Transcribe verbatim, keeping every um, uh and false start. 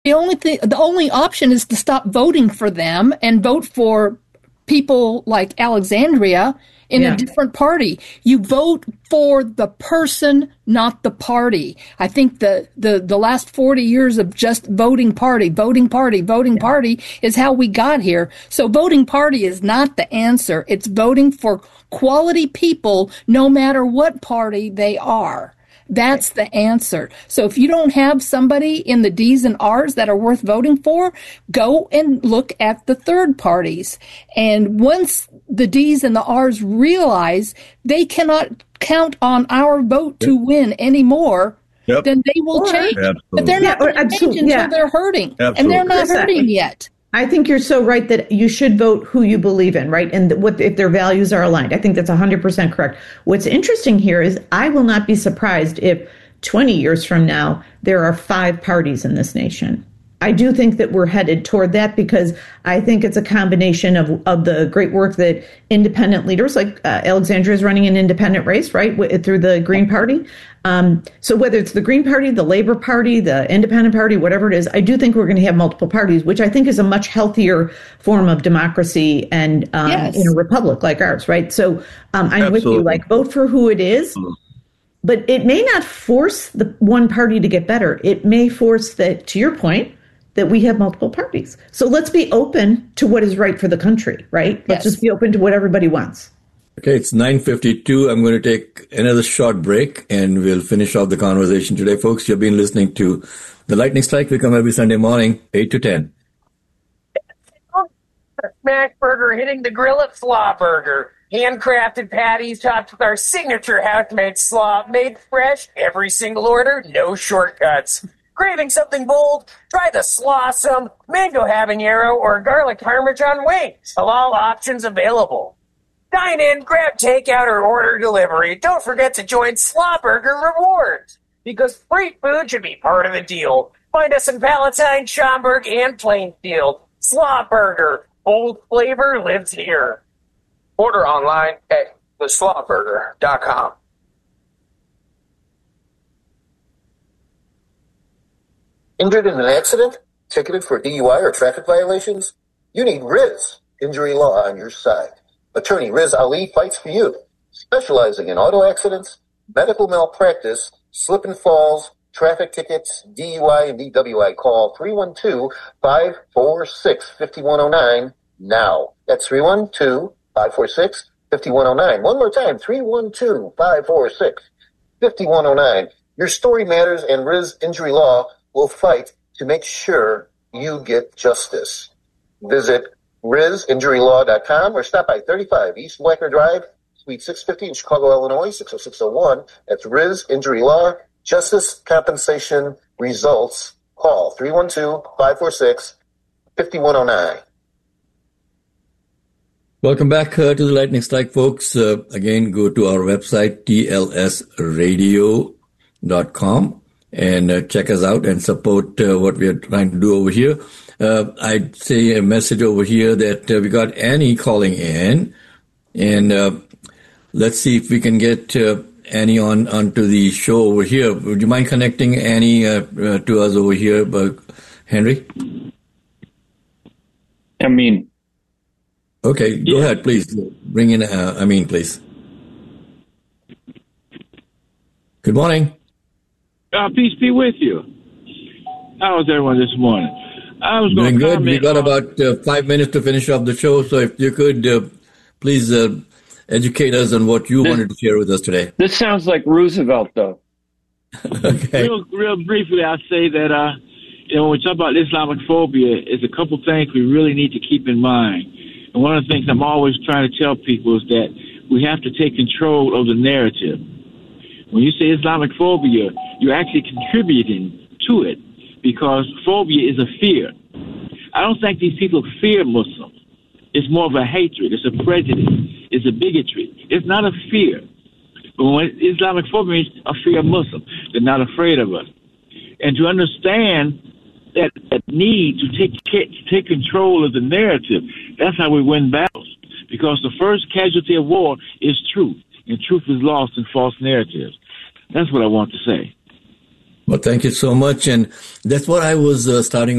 The only thing, the only option is to stop voting for them and vote for people like Alexandria in yeah. a different party. You vote for the person, not the party. I think the, the, the last forty years of just voting party, voting party, voting yeah. party is how we got here. So voting party is not the answer. It's voting for quality people, no matter what party they are. That's the answer. So if you don't have somebody in the D's and R's that are worth voting for, go and look at the third parties. And once the D's and the R's realize they cannot count on our vote to win anymore, yep. then they will or, change. Absolutely. But they're not yeah, going to change until yeah. they're hurting. Absolutely. And they're not exactly. hurting yet. I think you're so right that you should vote who you believe in, right? And what if their values are aligned. I think that's one hundred percent correct. What's interesting here is I will not be surprised if twenty years from now, there are five parties in this nation. I do think that we're headed toward that because I think it's a combination of, of the great work that independent leaders like uh, Alexandria is running an independent race, right, w- through the Green Party. Um, so whether it's the Green Party, the Labor Party, the Independent Party, whatever it is, I do think we're going to have multiple parties, which I think is a much healthier form of democracy and um, yes. in a republic like ours, right? So um, I'm Absolutely. with you, like vote for who it is. But it may not force the one party to get better. It may force that, to your point, that we have multiple parties. So let's be open to what is right for the country, right? Yes. Let's just be open to what everybody wants. Okay, it's nine fifty-two. I'm going to take another short break, and we'll finish off the conversation today. Folks, you've been listening to The Lightning Strike. We come every Sunday morning, eight to ten. Smash Burger hitting the grill at Slaw Burger. Handcrafted patties topped with our signature house-made slaw, made fresh, every single order, no shortcuts. Craving something bold? Try the Slawsome, mango habanero, or garlic parmesan wings. Halal options available. Dine in, grab takeout, or order delivery. Don't forget to join Slaw Burger Rewards, because free food should be part of the deal. Find us in Palatine, Schaumburg, and Plainfield. Slaw Burger. Bold flavor lives here. Order online at the slaw burger dot com. Injured in an accident? Ticketed for D U I or traffic violations? You need Riz Injury Law on your side. Attorney Riz Ali fights for you, specializing in auto accidents, medical malpractice, slip and falls, traffic tickets, D U I and D W I. Call three one two, five four six, five one zero nine now. That's three one two, five four six, five one zero nine. One more time, three one two, five four six, five one zero nine. Your story matters, and Riz Injury Law will fight to make sure you get justice. Visit riz injury law dot com or stop by thirty-five East Wacker Drive, Suite six fifty in Chicago, Illinois, six oh six oh one. That's Riz Injury Law. Justice, compensation, results. Call three one two, five four six, five one zero nine. Welcome back uh, to the Lightning Strike, folks. Uh, again, go to our website, T L S radio dot com, and uh, check us out and support uh, what we are trying to do over here. Uh, I'd say a message over here that uh, we got Annie calling in, and uh, let's see if we can get uh, Annie on onto the show over here. Would you mind connecting Annie uh, uh, to us over here, uh, Henry? I mean, okay, go yeah. ahead, please. Bring in, uh, I mean, please. Good morning. Uh, peace be with you. How was everyone this morning? I was doing good. We got on... about uh, five minutes to finish off the show, so if you could, uh, please uh, educate us on what you this, wanted to share with us today. This sounds like Roosevelt, though. Okay. Real, real briefly, I'll say that uh, you know, when we talk about Islamophobia, there's a couple things we really need to keep in mind. And one of the things I'm always trying to tell people is that we have to take control of the narrative. When you say Islamic phobia, you're actually contributing to it because phobia is a fear. I don't think these people fear Muslims. It's more of a hatred. It's a prejudice. It's a bigotry. It's not a fear. But when Islamic phobia means a fear of Muslims, they're not afraid of us. And to understand that, that need to take to take control of the narrative, that's how we win battles. Because the first casualty of war is truth, and truth is lost in false narratives. That's what I want to say. Well, thank you so much. And that's what I was uh, starting